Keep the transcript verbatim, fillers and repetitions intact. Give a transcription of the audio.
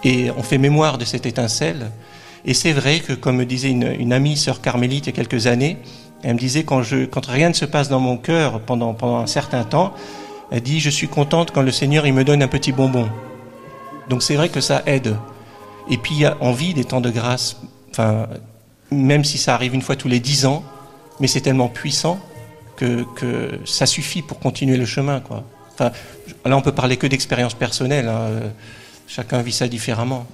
Et on fait mémoire de cette étincelle. Et c'est vrai que, comme me disait une, une amie, sœur Carmélite, il y a quelques années, elle me disait, quand, je, quand rien ne se passe dans mon cœur pendant, pendant un certain temps, elle dit, je suis contente quand le Seigneur il me donne un petit bonbon. Donc c'est vrai que ça aide. Et puis, on vit des temps de grâce, enfin, même si ça arrive une fois tous les dix ans, mais c'est tellement puissant que, que ça suffit pour continuer le chemin, quoi. Enfin, là, on peut parler que d'expérience personnelle, hein. Chacun vit ça différemment.